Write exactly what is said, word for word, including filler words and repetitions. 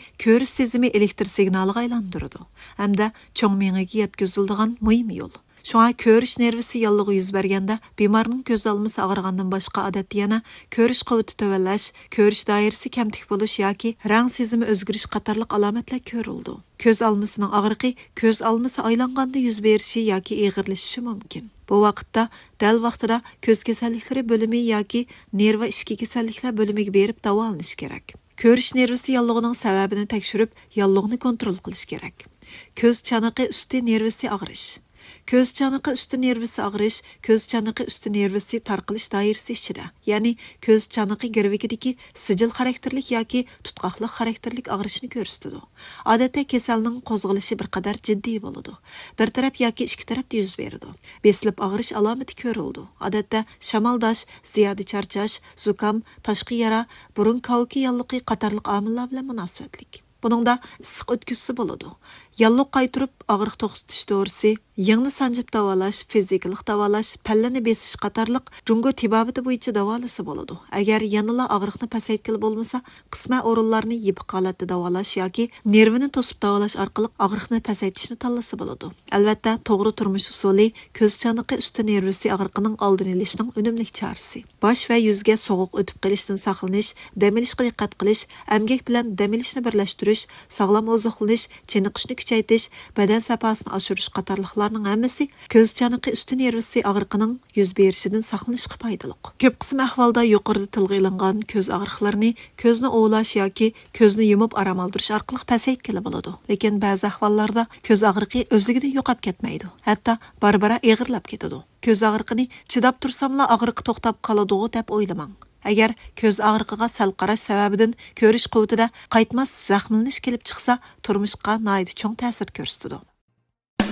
ko'rish sezimi elektr signaliga aylantiradi. Hamda cho'ng miyaga yetkaziladigan muhim yo'l. Şuna ko'rish nervisi yallığı yüz bergende bemorning ko'z olmasi og'rigandan boshqa odatda yana ko'rish quvvati tuvanlash, ko'rish doirasi kamtik bo'lish yoki rang sezimi o'zgarish qatorliq alomatlar ko'rildi. Ko'z olmasining og'riqi ko'z olmasi aylanganda yuz berishi yoki eg'irlashishi mumkin. Bu vaqtda dal vaqtida ko'z kasalliklari bo'limi yoki nerva ishki kasalliklar bo'limiga berib davolanish kerak. Ko'rish nervisi yallığının sababini tekshirib, yallığını kontrol qilish kerak. Ko'z chanoqi usti nervisi og'rish. Ko'z chanoqi usti nervisi og'rish, ko'z chanoqi usti nervisi tarqalish doirasi ichida, ya'ni ko'z chanoqi girvikidagi sijil xarakterlik yoki tutqoqlik xarakterlik og'rishni ko'rsatadi. Odatda kasalning qo'zg'alishi bir qadar jiddiy bo'ladi. Bir taraf yoki ikki tarafda yuz beradi. Besilib og'rish alomati ko'rildi. Odatda shamoldash, ziyoda charchash, zukam, tashqi yara, burun kavuki yalliqi qatorliq omillar bilan munosabatlik. Buningda issiq o'tkazisi bo'ladi. Yalliq qaytirib og'riq to'xtatish dorisi, yengni sanjib davolash, fizikalik davolash, pallani besish qatorliq jungo tibobati bo'yicha davolasi bo'ladi. Agar yanada og'riqni pasaytkili bo'lmasa, qisman o'rinlarni yipiq holatda davolash yoki nervini to'sib davolash orqali og'riqni pasaytishni tanlasa bo'ladi. Albatta, to'g'ri turmush usuli ko'z chanoqi usti nervisi og'riqining oldini olishning unumli chorasi. Bosh va yuzga sovuq o'tib qolishdan saqlanish, dam olishga diqqat qilish, amgak bilan dam olishni birlashtirish, sog'lom oziqlanish, chiniqishni kuchaytirish, badan safosini oshirish qatorliqlarning hammasi ko'z chanoqi usti nervisi og'riqining yuz berishidan saqlanishga foydali. Ko'p qism ahvolda yuqorida tilga ilingan ko'z og'riqlarini ko'zni ovlash yoki ko'zni yumib aram oldirish orqali pasaytkili bo'ladi. Lekin ba'zi ahvollarda ko'z og'riqi o'zligidan yo'qolib ketmaydi. Hatto barbara eg'irlab ketadi. Ko'z og'riqini chidab tursamla og'riq to'xtab qoladi deb o'ylamang. Agar ko'z og'riqiga sal qarash sababidan ko'rish quvvatida qaytmas zaxmlanish kelib chiqsa, turmushga noyid cho'ng ta'sir ko'rsatadi.